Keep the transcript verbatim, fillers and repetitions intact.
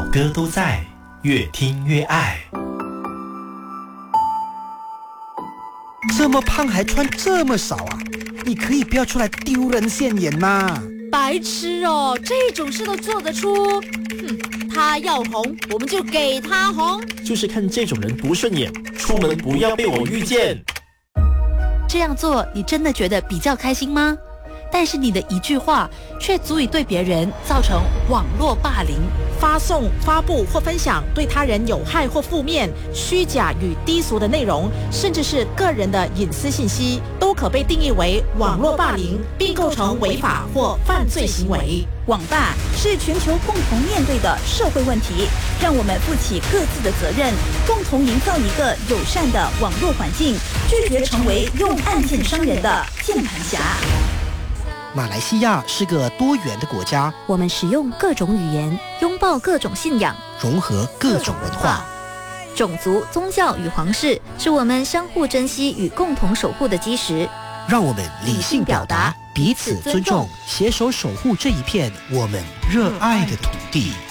歌都在，越听越爱。 这么胖还穿这么少啊？你可以不要出来丢人现眼嘛！ 白痴哦，这种事都做得出？哼，他要红，我们就给他红。 就是看这种人不顺眼，出门不要被我遇见。 这样做，你真的觉得比较开心吗？但是你的一句话，却足以对别人造成网络霸凌。 发送、发布或分享对他人有害或负面、虚假与低俗的内容，甚至是个人的隐私信息，都可被定义为网络霸凌，并构成违法或犯罪行为。 网霸是全球共同面对的社会问题，让我们负起各自的责任，共同营造一个友善的网络环境，拒绝成为用案件伤人的键盘侠。 马来西亚是个多元的国家， 我们使用各种语言，拥抱各种信仰， 融合各种文化。 种族、宗教与皇室是我们相互珍惜与共同守护的基石。 让我们理性表达，彼此尊重，携手守护这一片我们热爱的土地。